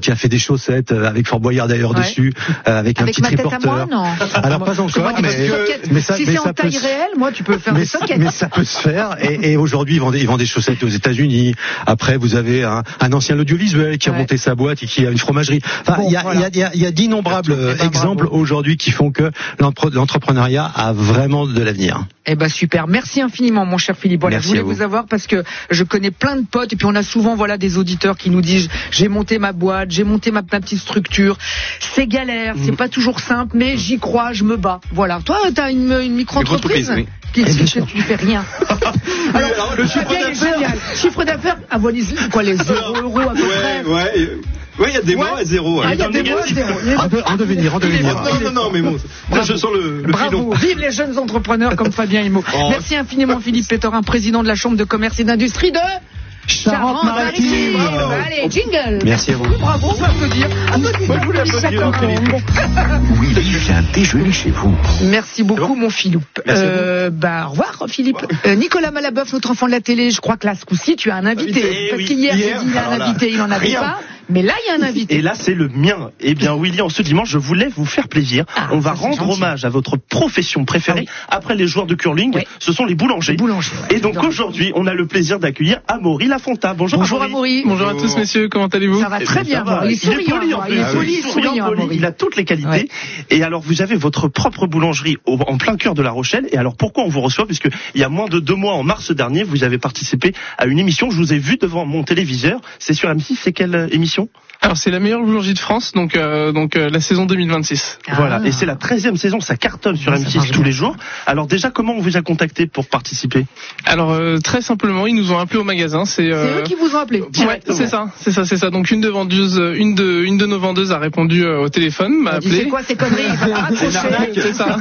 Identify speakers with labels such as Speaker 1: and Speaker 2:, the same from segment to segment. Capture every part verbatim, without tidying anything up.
Speaker 1: qui a fait des chaussettes avec Fort Boyard d'ailleurs ouais. dessus, euh, avec, avec un petit
Speaker 2: ma tête
Speaker 1: triporteur.
Speaker 2: À moi, non.
Speaker 1: Alors pas encore, mais,
Speaker 2: mais ça, si mais c'est ça en taille se... réelle, moi tu peux faire
Speaker 1: mais,
Speaker 2: des sockets.
Speaker 1: Mais ça peut se faire. Et, et aujourd'hui, ils vendent, ils vendent des chaussettes aux États-Unis. Après, vous avez un, un ancien audiovisuel qui a ouais. monté sa boîte et qui a une fromagerie. Enfin, il bon, y, voilà. y, a, y, y a d'innombrables eh ben, exemples bravo. aujourd'hui qui font que l'entrepreneuriat a vraiment de l'avenir.
Speaker 2: Eh ben super, merci infiniment mon cher Philippe. Voilà, je voulais vous. vous avoir parce que je connais plein de potes et puis on a souvent voilà des auditeurs qui nous disent j'ai monté ma boîte, j'ai monté ma, ma petite structure. C'est galère, mmh. c'est pas toujours simple, mais j'y crois, je me bats. Voilà. Toi, t'as une, une micro-entreprise oui. qui dit que tu fais rien. Alors, alors le chiffre d'affaires, chiffre d'affaires, à Wallis, quoi les zéro euros à peu
Speaker 3: ouais,
Speaker 2: près.
Speaker 3: Ouais. Oui, il y a des mois à zéro.
Speaker 2: Ah, il y a des mois à zéro.
Speaker 1: En devenir, en devenir.
Speaker 3: Non, non, non, mais bon, là, je sens le, le
Speaker 2: Bravo.
Speaker 3: filon.
Speaker 2: Vive les jeunes entrepreneurs comme Fabien Immo. Oh. Merci infiniment Philippe Pétorin, président de la Chambre de commerce et d'industrie de Charente-Maritime. Allez, jingle.
Speaker 1: Merci à vous.
Speaker 2: Bravo, on peut applaudir. Applaudissements.
Speaker 4: Oui, il vient déjeuner chez vous.
Speaker 2: Merci beaucoup, bon mon Philippe. Euh, bah, au revoir, Philippe. Euh, Nicolas Malaboeuf, notre enfant de la télé, je crois que là, ce coup-ci, tu as un invité.
Speaker 3: Eh
Speaker 2: Parce
Speaker 3: oui,
Speaker 2: qu'hier,
Speaker 3: hier,
Speaker 2: j'ai dit, il a un invité, il n'en avait rien. pas. Mais là, il y a un invité.
Speaker 5: Et là, c'est le mien. Eh bien, Willy, en ce dimanche, je voulais vous faire plaisir. Ah, on va rendre gentil. hommage à votre profession préférée. Ah, oui. Après les joueurs de curling, oui. ce sont les boulangers.
Speaker 2: boulangers ouais,
Speaker 5: et donc, aujourd'hui, on a le plaisir d'accueillir Amaury Lafonta. Bonjour,
Speaker 2: Bonjour Amaury.
Speaker 6: Bonjour à tous, messieurs. Comment allez-vous?
Speaker 2: Ça va très bien.
Speaker 5: Va.
Speaker 2: Il est souriant. Il est poli,
Speaker 5: il est
Speaker 2: poli, souriant.
Speaker 5: Il a toutes les qualités. Ouais. Et alors, vous avez votre propre boulangerie au, en plein cœur de La Rochelle. Et alors, pourquoi on vous reçoit? Puisque il y a moins de deux mois, en mars dernier, vous avez participé à une émission. Je vous ai vu devant mon téléviseur. C'est sur M six. C'est quelle émission?
Speaker 6: Alors c'est la meilleure boulangerie de France, donc euh, donc euh, la saison deux mille vingt-six.
Speaker 5: Ah. Voilà, et c'est la treizième saison, ça cartonne sur M six tous les jours. Alors déjà, comment on vous a contacté pour participer?
Speaker 6: Alors euh, très simplement, ils nous ont appelé au magasin. C'est, euh...
Speaker 2: c'est eux qui vous ont appelé.
Speaker 6: Ouais, c'est ça, c'est ça, c'est ça. Donc une de vendeuses, une de une de nos vendeuses a répondu euh, au téléphone, m'a appelé.
Speaker 2: C'est quoi ces conneries?
Speaker 6: C'est ça.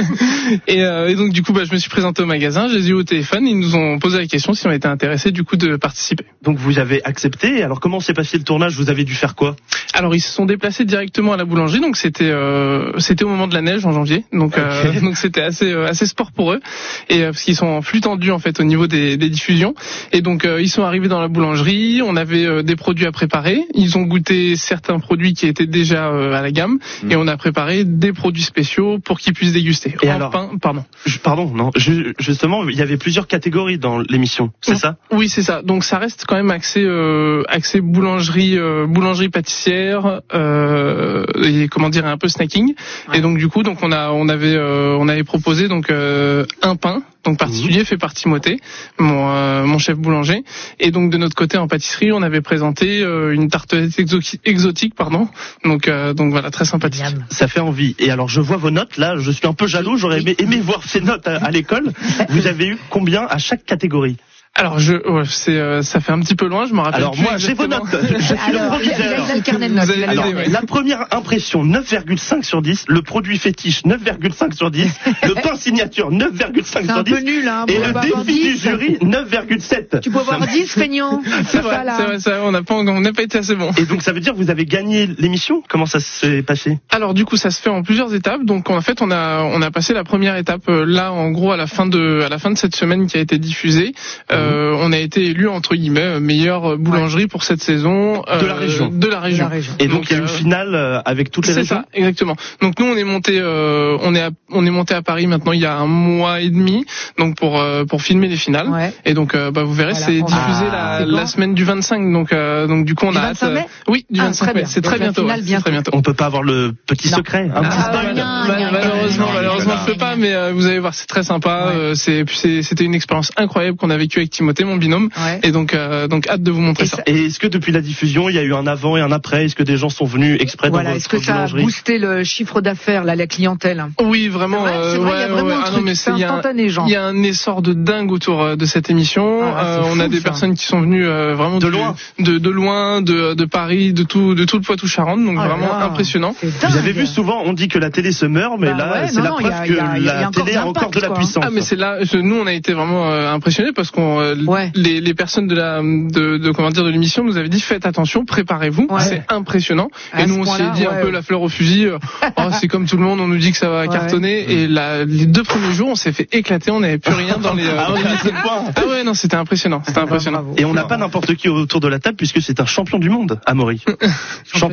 Speaker 6: et, euh, et donc du coup, bah, je me suis présenté au magasin, j'ai eu au téléphone, ils nous ont posé la question si on était intéressé du coup de participer.
Speaker 5: Donc vous avez accepté. Alors comment s'est passé le tournage? Vous avez dû faire quoi?
Speaker 6: Alors ils se sont déplacés directement à la boulangerie, donc c'était euh, c'était au moment de la neige en janvier, donc okay. euh, donc c'était assez euh, assez sport pour eux, et euh, parce qu'ils sont en flux tendu en fait au niveau des, des diffusions, et donc euh, ils sont arrivés dans la boulangerie, on avait euh, des produits à préparer, ils ont goûté certains produits qui étaient déjà euh, à la gamme, mmh. et on a préparé des produits spéciaux pour qu'ils puissent déguster.
Speaker 5: Et
Speaker 6: en
Speaker 5: alors,
Speaker 6: pain, pardon,
Speaker 5: je, pardon, non, je, justement il y avait plusieurs catégories dans l'émission, c'est
Speaker 6: oui,
Speaker 5: ça?
Speaker 6: Oui, c'est ça. Donc ça reste quand même axé euh, axé boulangerie euh, boulangerie pâtissière. Euh, et comment dire, un peu snacking. Ouais. Et donc du coup, donc on a, on avait, euh, on avait proposé donc euh, un pain, donc particulier, mmh. fait par Timothée, mon, euh, mon chef boulanger. Et donc de notre côté en pâtisserie, on avait présenté euh, une tartelette exo- exotique, pardon. Donc, euh, donc voilà, très sympathique.
Speaker 5: Ça fait envie. Et alors je vois vos notes là, je suis un peu jaloux. J'aurais aimé, aimé voir ces notes à, à l'école. Vous avez eu combien à chaque catégorie?
Speaker 6: Alors je, ouais, c'est, euh, ça fait un petit peu loin, je me rappelle.
Speaker 5: Alors
Speaker 6: plus
Speaker 5: moi, j'ai vos notes. Je suis
Speaker 2: alors,
Speaker 5: le proviseur.
Speaker 2: Alors,
Speaker 5: ouais. La première impression, neuf virgule cinq sur dix. Le produit fétiche, neuf virgule cinq sur dix. Le pain signature, neuf virgule cinq sur dix.
Speaker 2: C'est un peu nul, hein.
Speaker 5: Et le défi du jury, neuf virgule sept.
Speaker 2: Tu peux avoir dix, feignant.
Speaker 6: C'est vrai, c'est vrai, c'est vrai, on n'a pas, on n'a pas été assez bon.
Speaker 5: Et donc ça veut dire que vous avez gagné l'émission? Comment ça s'est passé?
Speaker 6: Alors du coup, ça se fait en plusieurs étapes. Donc en fait, on a, on a passé la première étape là, en gros, à la fin de, à la fin de cette semaine qui a été diffusée. Euh, mmh. On a été élu entre guillemets meilleure boulangerie ouais. pour cette saison euh,
Speaker 5: de la région.
Speaker 6: De la région.
Speaker 2: De la région.
Speaker 5: Et donc, donc il y a une finale euh, avec toutes les
Speaker 6: c'est
Speaker 5: régions.
Speaker 6: C'est ça, exactement. Donc nous on est monté, euh, on est à, on est monté à Paris maintenant il y a un mois et demi, donc pour euh, pour filmer les finales. Ouais. Et donc euh, bah vous verrez voilà, c'est diffusé ah, la, la semaine du vingt-cinq, donc euh, donc du coup on
Speaker 2: du
Speaker 6: a hâte.
Speaker 2: Mai
Speaker 6: oui, du
Speaker 2: ah,
Speaker 6: vingt-cinq mai. C'est très bientôt, ouais,
Speaker 2: bientôt.
Speaker 6: très bientôt.
Speaker 5: On peut pas avoir le petit non. secret, un petit
Speaker 2: ah,
Speaker 5: spoil.
Speaker 6: Malheureusement, malheureusement je peux pas, mais euh, vous allez voir c'est très sympa. Ouais. Euh, c'est c'est c'était une expérience incroyable qu'on a vécue avec Timothée, mon binôme. Ouais. Et donc, euh, donc hâte de vous montrer
Speaker 5: et
Speaker 6: ça.
Speaker 5: Et est-ce que depuis la diffusion, il y a eu un avant et un après? Est-ce que des gens sont venus exprès
Speaker 2: voilà,
Speaker 5: dans votre boulangerie?
Speaker 2: Est-ce que ça a boosté le chiffre d'affaires, là, la clientèle?
Speaker 6: Oui, vraiment.
Speaker 2: C'est vrai, c'est vrai,
Speaker 6: euh,
Speaker 2: il y a vraiment
Speaker 6: ouais,
Speaker 2: un
Speaker 6: ah
Speaker 2: truc,
Speaker 6: non, mais
Speaker 2: c'est
Speaker 6: il y a
Speaker 2: instantané, genre.
Speaker 6: Il y a un essor de dingue autour de cette émission.
Speaker 2: Ah,
Speaker 6: euh,
Speaker 2: fou,
Speaker 6: on a des
Speaker 2: ça.
Speaker 6: personnes qui sont venues euh, vraiment
Speaker 5: de
Speaker 6: du,
Speaker 5: loin,
Speaker 6: de, de loin, de, de Paris, de tout, de tout le Poitou-Charentes, donc
Speaker 2: oh
Speaker 6: vraiment
Speaker 2: là,
Speaker 6: impressionnant.
Speaker 5: Vous avez vu souvent, on dit que la télé se meurt, mais bah là, ouais, c'est non, la non, preuve a, que a, la télé a encore de la puissance.
Speaker 6: Ah, mais c'est là, nous, on a été vraiment euh, impressionnés parce qu'on, euh, ouais. les, les personnes de la, de, de comment dire, de l'émission nous avaient dit faites attention, préparez-vous, ouais. c'est impressionnant. À et nous, on s'est dit ouais, un peu ouais. la fleur au fusil. Euh, oh, c'est comme tout le monde, on nous dit que ça va ouais. cartonner. Et la, les deux premiers jours, on s'est fait éclater, on n'avait plus rien dans les. Euh,
Speaker 5: ah, ouais,
Speaker 6: ah ouais, non, c'était impressionnant, c'était impressionnant.
Speaker 5: Et on n'a pas n'importe qui autour de la table puisque c'est un champion du monde, Amaury. champion,